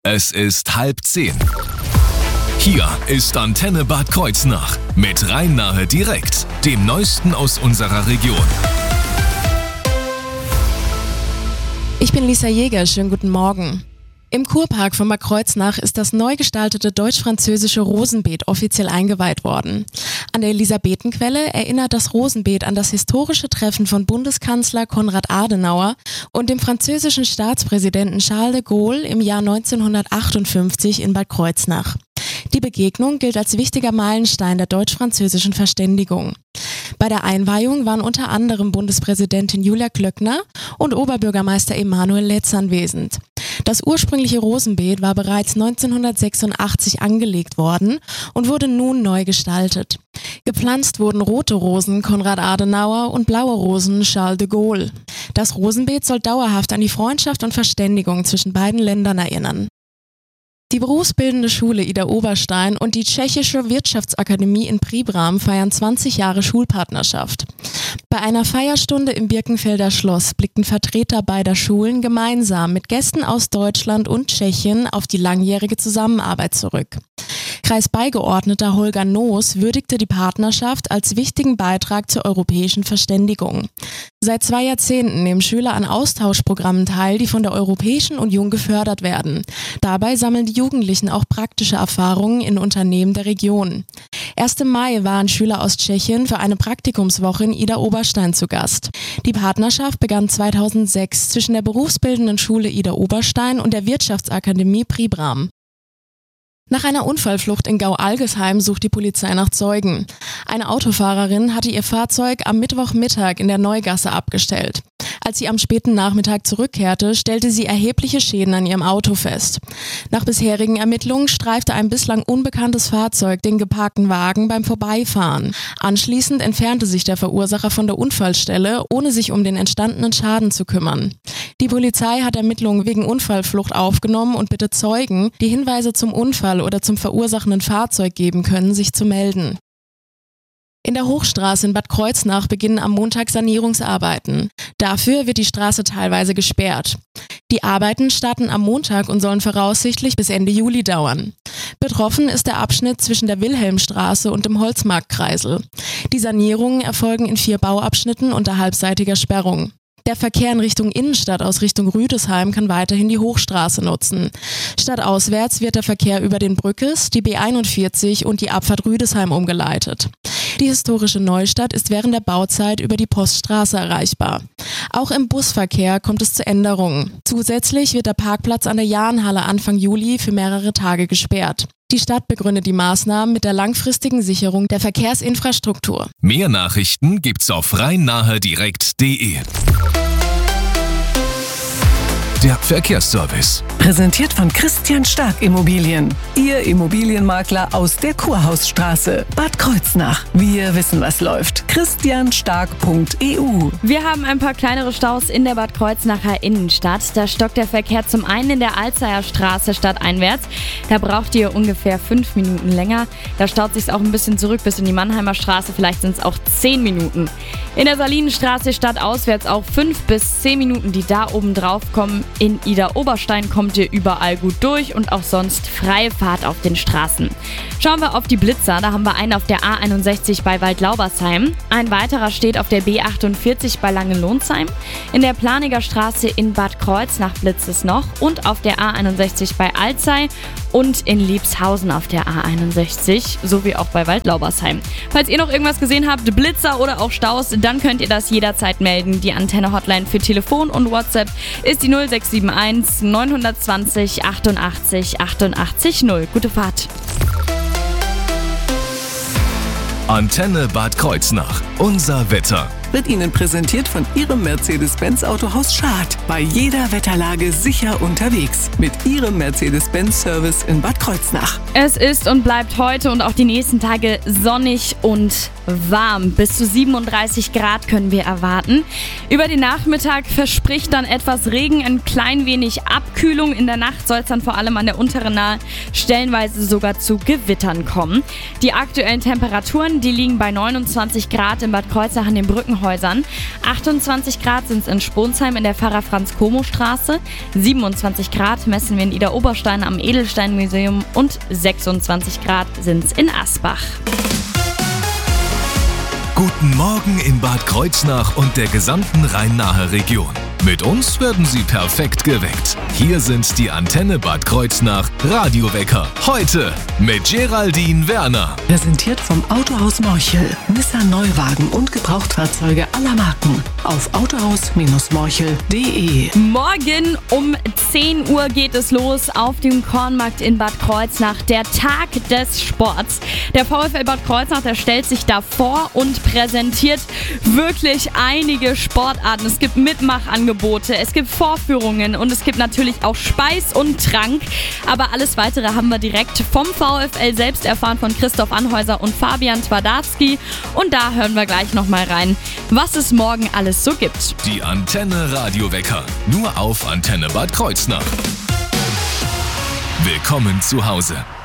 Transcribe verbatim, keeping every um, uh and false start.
Es ist halb zehn. Hier ist Antenne Bad Kreuznach mit Rhein-Nahe direkt, dem Neuesten aus unserer Region. Ich bin Lisa Jäger, schönen guten Morgen. Im Kurpark von Bad Kreuznach ist das neu gestaltete deutsch-französische Rosenbeet offiziell eingeweiht worden. An der Elisabethenquelle erinnert das Rosenbeet an das historische Treffen von Bundeskanzler Konrad Adenauer und dem französischen Staatspräsidenten Charles de Gaulle im Jahr neunzehnhundertachtundfünfzig in Bad Kreuznach. Die Begegnung gilt als wichtiger Meilenstein der deutsch-französischen Verständigung. Bei der Einweihung waren unter anderem Bundespräsidentin Julia Klöckner und Oberbürgermeister Emanuel Letz anwesend. Das ursprüngliche Rosenbeet war bereits neunzehnhundertsechsundachtzig angelegt worden und wurde nun neu gestaltet. Gepflanzt wurden rote Rosen Konrad Adenauer und blaue Rosen Charles de Gaulle. Das Rosenbeet soll dauerhaft an die Freundschaft und Verständigung zwischen beiden Ländern erinnern. Die berufsbildende Schule Ida Oberstein und die Tschechische Wirtschaftsakademie in Příbram feiern zwanzig Jahre Schulpartnerschaft. Bei einer Feierstunde im Birkenfelder Schloss blickten Vertreter beider Schulen gemeinsam mit Gästen aus Deutschland und Tschechien auf die langjährige Zusammenarbeit zurück. Kreisbeigeordneter Holger Noos würdigte die Partnerschaft als wichtigen Beitrag zur europäischen Verständigung. Seit zwei Jahrzehnten nehmen Schüler an Austauschprogrammen teil, die von der Europäischen Union gefördert werden. Dabei sammeln die Jugendlichen auch praktische Erfahrungen in Unternehmen der Region. Erst im Mai waren Schüler aus Tschechien für eine Praktikumswoche in Ida Oberstein zu Gast. Die Partnerschaft begann zweitausendsechs zwischen der berufsbildenden Schule Ida Oberstein und der Wirtschaftsakademie Příbram. Nach einer Unfallflucht in Gau-Algesheim sucht die Polizei nach Zeugen. Eine Autofahrerin hatte ihr Fahrzeug am Mittwochmittag in der Neugasse abgestellt. Als sie am späten Nachmittag zurückkehrte, stellte sie erhebliche Schäden an ihrem Auto fest. Nach bisherigen Ermittlungen streifte ein bislang unbekanntes Fahrzeug den geparkten Wagen beim Vorbeifahren. Anschließend entfernte sich der Verursacher von der Unfallstelle, ohne sich um den entstandenen Schaden zu kümmern. Die Polizei hat Ermittlungen wegen Unfallflucht aufgenommen und bittet Zeugen, die Hinweise zum Unfall oder zum verursachenden Fahrzeug geben können, sich zu melden. In der Hochstraße in Bad Kreuznach beginnen am Montag Sanierungsarbeiten. Dafür wird die Straße teilweise gesperrt. Die Arbeiten starten am Montag und sollen voraussichtlich bis Ende Juli dauern. Betroffen ist der Abschnitt zwischen der Wilhelmstraße und dem Holzmarktkreisel. Die Sanierungen erfolgen in vier Bauabschnitten unter halbseitiger Sperrung. Der Verkehr in Richtung Innenstadt aus Richtung Rüdesheim kann weiterhin die Hochstraße nutzen. Stadtauswärts wird der Verkehr über den Brückes, die B einundvierzig und die Abfahrt Rüdesheim umgeleitet. Die historische Neustadt ist während der Bauzeit über die Poststraße erreichbar. Auch im Busverkehr kommt es zu Änderungen. Zusätzlich wird der Parkplatz an der Jahnhalle Anfang Juli für mehrere Tage gesperrt. Die Stadt begründet die Maßnahmen mit der langfristigen Sicherung der Verkehrsinfrastruktur. Mehr Nachrichten gibt's auf rhein-nahe direkt punkt de. Der Verkehrsservice. Präsentiert von Christian Stark Immobilien. Ihr Immobilienmakler aus der Kurhausstraße. Bad Kreuznach. Wir wissen, was läuft. christian stark punkt e u. Wir haben ein paar kleinere Staus in der Bad Kreuznacher Innenstadt. Da stockt der Verkehr zum einen in der Alzeyer Straße stadteinwärts. Da braucht ihr ungefähr fünf Minuten länger. Da staut sich auch ein bisschen zurück bis in die Mannheimer Straße. Vielleicht sind es auch zehn Minuten. In der Salinenstraße stadtauswärts auch fünf bis zehn Minuten, die da oben drauf kommen. In Ida Oberstein kommt ihr überall gut durch und auch sonst freie Fahrt auf den Straßen. Schauen wir auf die Blitzer. Da haben wir einen auf der A einundsechzig bei Waldlaubersheim. Ein weiterer steht auf der B achtundvierzig bei Langenlonsheim. In der Planiger Straße in Bad Kreuznach blitzt es noch und auf der A einundsechzig bei Alzey und in Liebshausen auf der A einundsechzig sowie auch bei Waldlaubersheim. Falls ihr noch irgendwas gesehen habt, Blitzer oder auch Staus, dann könnt ihr das jederzeit melden. Die Antenne-Hotline für Telefon und WhatsApp ist die null sechs sieben eins neun zwei null achtundachtzig achtundachtzig null. Gute Fahrt! Antenne Bad Kreuznach. Unser Wetter. Wird Ihnen präsentiert von Ihrem Mercedes-Benz Autohaus Schad. Bei jeder Wetterlage sicher unterwegs. Mit Ihrem Mercedes-Benz-Service in Bad Kreuznach. Es ist und bleibt heute und auch die nächsten Tage sonnig und warm. Bis zu siebenunddreißig Grad können wir erwarten. Über den Nachmittag verspricht dann etwas Regen, ein klein wenig Abkühlung. In der Nacht soll es dann vor allem an der unteren Nahe stellenweise sogar zu Gewittern kommen. Die aktuellen Temperaturen, die liegen bei neunundzwanzig Grad in Bad Kreuznach an den Brücken. Anhäusern. achtundzwanzig Grad sind es in Sponsheim in der Pfarrer-Franz-Como-Straße. siebenundzwanzig Grad messen wir in Idar-Oberstein am Edelstein-Museum und sechsundzwanzig Grad sind es in Asbach. Guten Morgen in Bad Kreuznach und der gesamten Rhein-Nahe Region. Mit uns werden Sie perfekt geweckt. Hier sind die Antenne Bad Kreuznach Radiowecker. Heute mit Geraldine Werner. Präsentiert vom Autohaus Morchel. Nissan Neuwagen und Gebrauchtfahrzeuge aller Marken. Auf autohaus morchel punkt de. Morgen um zehn Uhr geht es los auf dem Kornmarkt in Bad Kreuznach. Der Tag des Sports. Der VfL Bad Kreuznach, der stellt sich da vor und präsentiert wirklich einige Sportarten. Es gibt Mitmachangebote. Es gibt Vorführungen und es gibt natürlich auch Speis und Trank. Aber alles Weitere haben wir direkt vom VfL selbst erfahren, von Christoph Anhäuser und Fabian Twardowski. Und da hören wir gleich nochmal rein, was es morgen alles so gibt. Die Antenne Radiowecker. Nur auf Antenne Bad Kreuznach. Willkommen zu Hause.